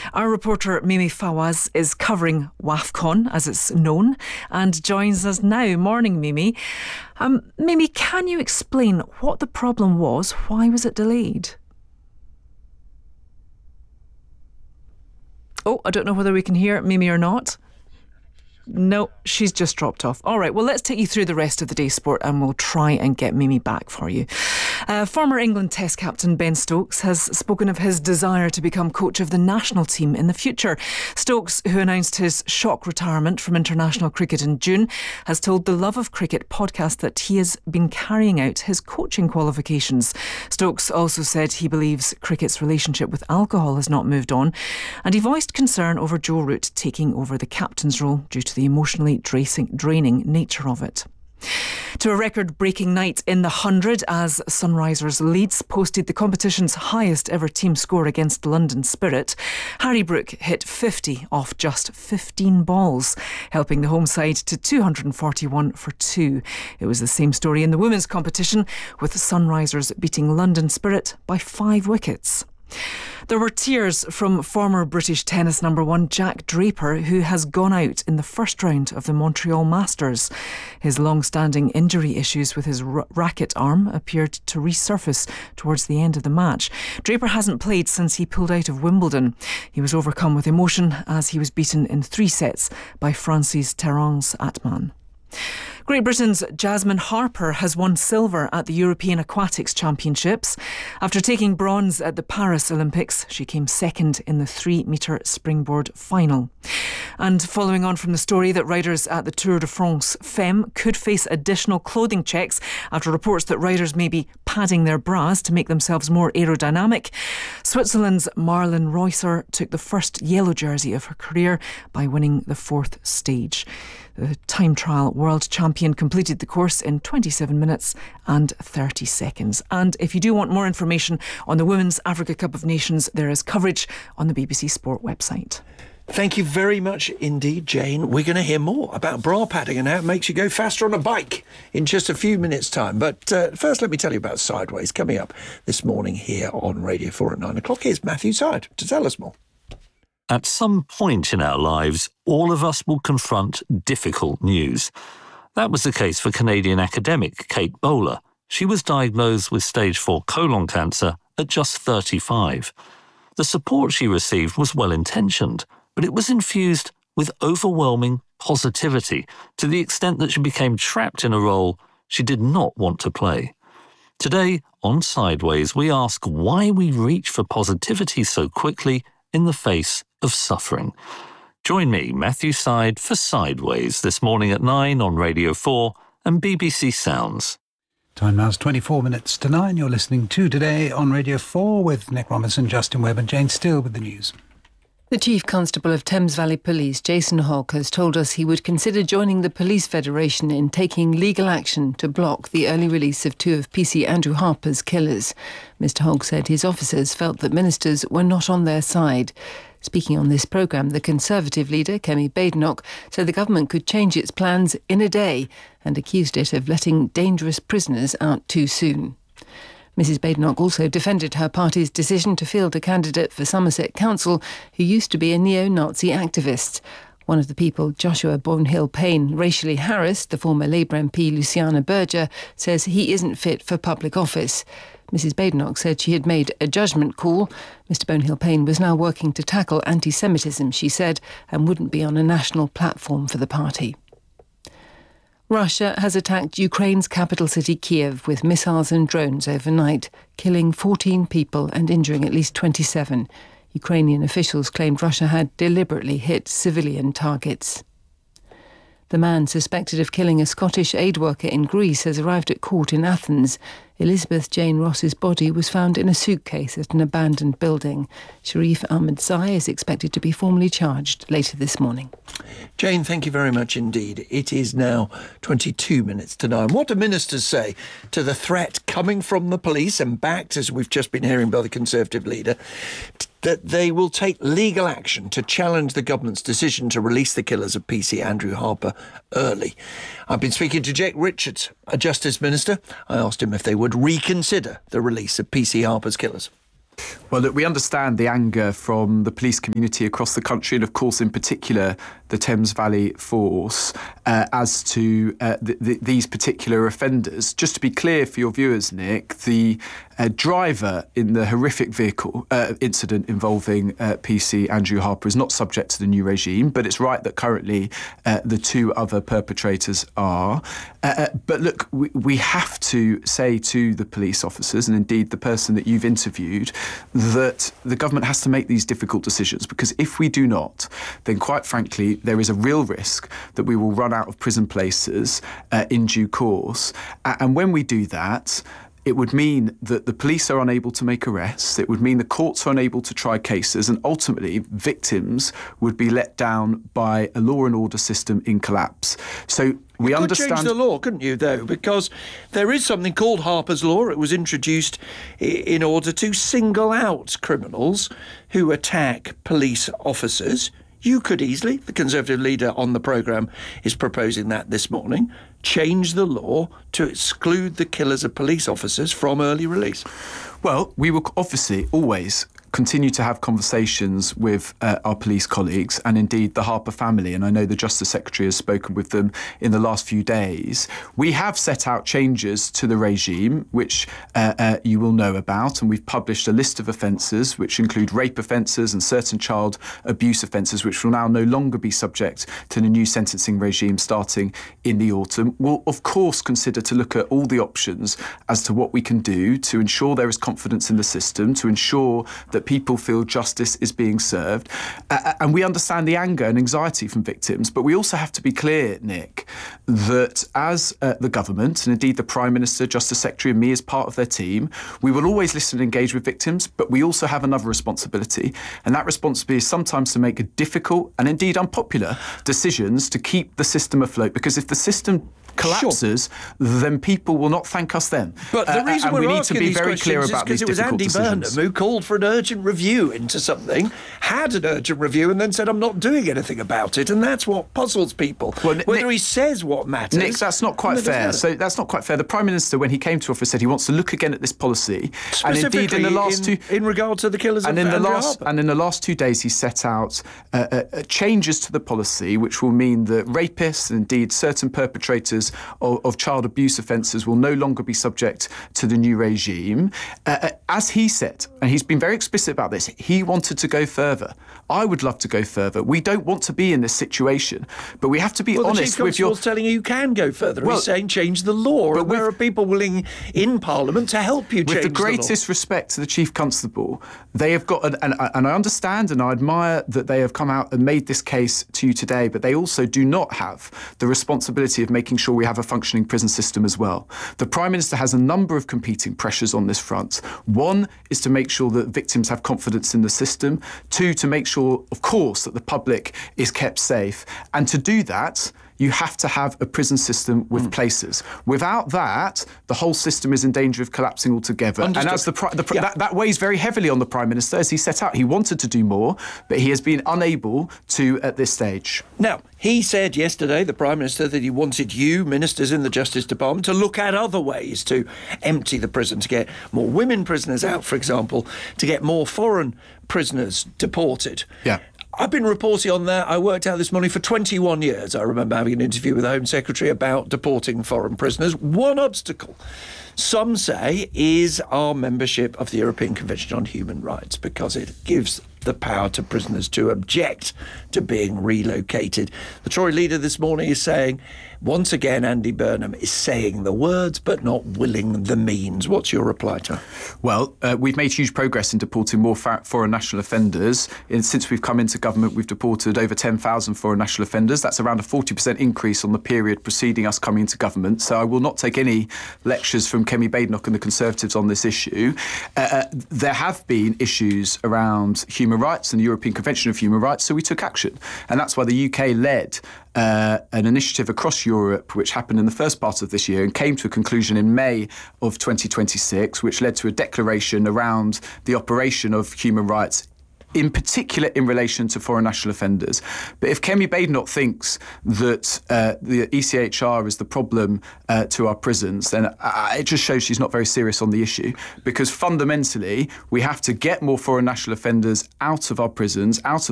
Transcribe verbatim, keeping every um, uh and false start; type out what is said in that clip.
Our reporter Mimi Fawaz is covering WAFCON, as it's known, and joins us now. Morning, Mimi. Um, Mimi, can you explain what the problem was? Why was it delayed? Oh, I don't know whether we can hear Mimi or not. No, she's just dropped off. All right, well, let's take you through the rest of the day's sport and we'll try and get Mimi back for you. Uh, former England Test captain Ben Stokes has spoken of his desire to become coach of the national team in the future. Stokes, who announced his shock retirement from international cricket in June, has told the Love of Cricket podcast that he has been carrying out his coaching qualifications. Stokes also said he believes cricket's relationship with alcohol has not moved on, and he voiced concern over Joe Root taking over the captain's role due to the emotionally draining nature of it. To a record-breaking night in the hundred as Sunrisers Leeds posted the competition's highest ever team score against London Spirit. Harry Brook hit fifty off just fifteen balls, helping the home side to two hundred forty-one for two. It was the same story in the women's competition, with Sunrisers beating London Spirit by five wickets. There were tears from former British tennis number one Jack Draper, who has gone out in the first round of the Montreal Masters. His long-standing injury issues with his r- racket arm appeared to resurface towards the end of the match. Draper hasn't played since he pulled out of Wimbledon. He was overcome with emotion as he was beaten in three sets by France's Terence Atman. Great Britain's Jasmine Harper has won silver at the European Aquatics Championships. After taking bronze at the Paris Olympics, she came second in the three-metre springboard final. And following on from the story that riders at the Tour de France Femme could face additional clothing checks after reports that riders may be padding their bras to make themselves more aerodynamic, Switzerland's Marlon Reusser took the first yellow jersey of her career by winning the fourth stage. The time trial world champion completed the course in twenty-seven minutes and thirty seconds. And if you do want more information on the Women's Africa Cup of Nations, there is coverage on the B B C Sport website. Thank you very much indeed, Jane. We're going to hear more about bra padding and how it makes you go faster on a bike in just a few minutes' time. But uh, first, let me tell you about Sideways, coming up this morning here on Radio four at nine o'clock. Here's Matthew Side to tell us more. At some point in our lives, all of us will confront difficult news. That was the case for Canadian academic Kate Bowler. She was diagnosed with stage four colon cancer at just thirty-five. The support she received was well-intentioned, but it was infused with overwhelming positivity to the extent that she became trapped in a role she did not want to play. Today, on Sideways, we ask why we reach for positivity so quickly in the face of suffering. Join me, Matthew Side, for Sideways this morning at nine on Radio four and B B C Sounds. Time now is twenty-four minutes to nine. You're listening to Today on Radio four with Nick Robinson, Justin Webb and Jane Still with the news. The Chief Constable of Thames Valley Police, Jason Hogg, has told us he would consider joining the Police Federation in taking legal action to block the early release of two of P C Andrew Harper's killers. Mister Hogg said his officers felt that ministers were not on their side. Speaking on this programme, the Conservative leader, Kemi Badenoch, said the government could change its plans in a day and accused it of letting dangerous prisoners out too soon. Missus Badenoch also defended her party's decision to field a candidate for Somerset Council who used to be a neo-Nazi activist. One of the people, Joshua Bonehill-Payne, racially harassed the former Labour M P Luciana Berger, says he isn't fit for public office. Missus Badenoch said she had made a judgment call. Mister Bonehill-Payne was now working to tackle anti-Semitism, she said, and wouldn't be on a national platform for the party. Russia has attacked Ukraine's capital city Kiev with missiles and drones overnight, killing fourteen people and injuring at least twenty-seven. Ukrainian officials claimed Russia had deliberately hit civilian targets. The man suspected of killing a Scottish aid worker in Greece has arrived at court in Athens. Elizabeth Jane Ross's body was found in a suitcase at an abandoned building. Sharif Ahmadzai is expected to be formally charged later this morning. Jane, thank you very much indeed. It is now twenty-two minutes to nine. What do ministers say to the threat coming from the police and backed, as we've just been hearing by the Conservative leader, that they will take legal action to challenge the government's decision to release the killers of P C Andrew Harper early? I've been speaking to Jake Richards, a Justice Minister. I asked him if they would reconsider the release of P C Harper's killers. Well, look, we understand the anger from the police community across the country and, of course, in particular, the Thames Valley Force uh, as to uh, the, the, these particular offenders. Just to be clear for your viewers, Nick, the uh, driver in the horrific vehicle uh, incident involving uh, P C Andrew Harper is not subject to the new regime, but it's right that currently uh, the two other perpetrators are. Uh, but look, we, we have to say to the police officers, and indeed the person that you've interviewed, that the government has to make these difficult decisions, because if we do not, then quite frankly, there is a real risk that we will run out of prison places uh, in due course. Uh, and when we do that, it would mean that the police are unable to make arrests. It would mean the courts are unable to try cases, and ultimately victims would be let down by a law and order system in collapse. So we you understand. could change the law, couldn't you, though? Because there is something called Harper's Law. It was introduced in order to single out criminals who attack police officers. You could easily, the Conservative leader on the programme is proposing that this morning, change the law to exclude the killers of police officers from early release. Well, we will obviously always continue to have conversations with uh, our police colleagues and indeed the Harper family, and I know the Justice Secretary has spoken with them in the last few days. We have set out changes to the regime, which uh, uh, you will know about, and we've published a list of offences which include rape offences and certain child abuse offences, which will now no longer be subject to the new sentencing regime starting in the autumn. We'll of course consider to look at all the options as to what we can do to ensure there is confidence in the system, to ensure that people feel justice is being served. Uh, and we understand the anger and anxiety from victims, but we also have to be clear, Nick, that as uh, the government, and indeed the Prime Minister, Justice Secretary and me as part of their team, we will always listen and engage with victims, but we also have another responsibility. And that responsibility is sometimes to make difficult and indeed unpopular decisions to keep the system afloat, because if the system collapses, sure, then people will not thank us then. But the reason uh, and we're we need asking to be these very clear questions about is these because it was Andy decisions. Burnham who called for an urgent review into something, had an urgent review, and then said, I'm not doing anything about it. And that's what puzzles people. Well, Whether Nick, he says what matters. Nick, that's not quite fair. So that's not quite fair. The Prime Minister, when he came to office, said he wants to look again at this policy. And indeed, in the last in, two, in regard to the killers and of in the Andrew last Harper. and in the last two days, he set out uh, uh, changes to the policy, which will mean that rapists and indeed certain perpetrators of, of child abuse offences will no longer be subject to the new regime. Uh, as he said, and he's been very explicit about this, he wanted to go further. I would love to go further. We don't want to be in this situation, but we have to be well, honest the with your... Chief Constable's telling you you can go further. Well, He's saying change the law. But and there are people willing in Parliament to help you change the law. With the greatest respect to the Chief Constable, they have got, an, and, and I understand and I admire that they have come out and made this case to you today, but they also do not have the responsibility of making sure we have a functioning prison system as well. The Prime Minister has a number of competing pressures on this front. One is to make sure that victims have confidence in the system. Two, to make sure, of course, that the public is kept safe. And to do that, you have to have a prison system with mm. places. Without that, the whole system is in danger of collapsing altogether. Understood. And as the, the yeah. that, that weighs very heavily on the Prime Minister, as he set out. He wanted to do more, but he has been unable to at this stage. Now, he said yesterday, the Prime Minister, that he wanted you, ministers in the Justice Department, to look at other ways to empty the prison, to get more women prisoners out, for example, to get more foreign prisoners deported. Yeah. I've been reporting on that. I worked out this morning for twenty-one years. I remember having an interview with the Home Secretary about deporting foreign prisoners. One obstacle, some say, is our membership of the European Convention on Human Rights, because it gives the power to prisoners to object to being relocated. The Tory leader this morning is saying, once again, Andy Burnham is saying the words but not willing the means. What's your reply to her? Well, uh, we've made huge progress in deporting more fa- foreign national offenders. In, since we've come into government, we've deported over ten thousand foreign national offenders. That's around a forty percent increase on the period preceding us coming into government. So I will not take any lectures from Kemi Badenoch and the Conservatives on this issue. Uh, uh, there have been issues around human rights and the European Convention of Human Rights, so we took action. And that's why the U K led uh, an initiative across Europe, which happened in the first part of this year and came to a conclusion in May of twenty twenty-six, which led to a declaration around the operation of human rights in particular in relation to foreign national offenders. But if Kemi Badenoch thinks that uh, the E C H R is the problem uh, to our prisons, then uh, it just shows she's not very serious on the issue, because fundamentally we have to get more foreign national offenders out of our prisons, out of